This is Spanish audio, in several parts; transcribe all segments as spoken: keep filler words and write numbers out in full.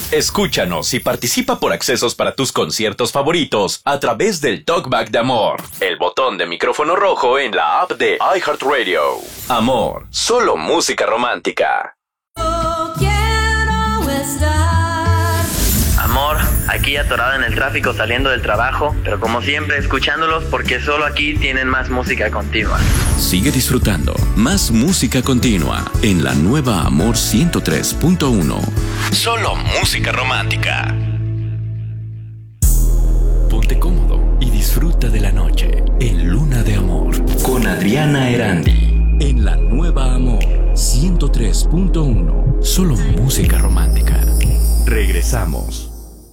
Escúchanos y participa por accesos para tus conciertos favoritos a través del Talkback de Amor, el botón de micrófono rojo en la app de iHeartRadio. Amor, solo música romántica. Oh, quiero estar. Amor, aquí atorado en el tráfico saliendo del trabajo, pero como siempre escuchándolos porque solo aquí tienen más música continua. Sigue disfrutando más música continua en la nueva Amor ciento tres punto uno. Solo música romántica. Ponte cómodo y disfruta de la noche en Luna de Amor con Adriana Erandi en la nueva Amor ciento tres punto uno. Solo música romántica. Regresamos.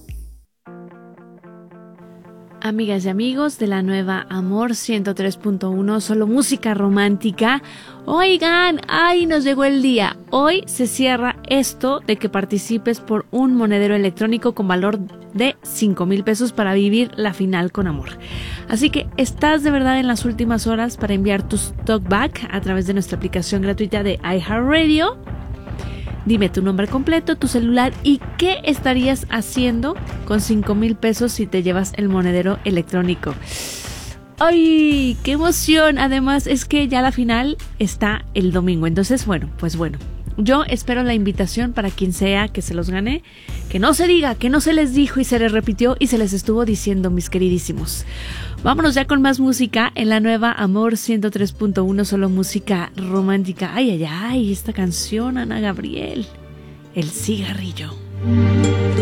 Amigas y amigos de la nueva Amor ciento tres punto uno, solo música romántica. Oigan, ay, nos llegó el día. Hoy se cierra esto de que participes por un monedero electrónico con valor de cinco mil pesos para vivir la final con amor. Así que estás de verdad en las últimas horas para enviar tus talkback a través de nuestra aplicación gratuita de iHeartRadio. Dime tu nombre completo, tu celular y qué estarías haciendo con cinco mil pesos si te llevas el monedero electrónico. ¡Ay, qué emoción! Además es que ya la final está el domingo. Entonces, bueno, pues bueno. Yo espero la invitación para quien sea que se los gane. Que no se diga, que no se les dijo y se les repitió y se les estuvo diciendo, mis queridísimos. Vámonos ya con más música en la nueva Amor ciento tres punto uno, solo música romántica. Ay, ay, ay, esta canción, Ana Gabriel, El cigarrillo.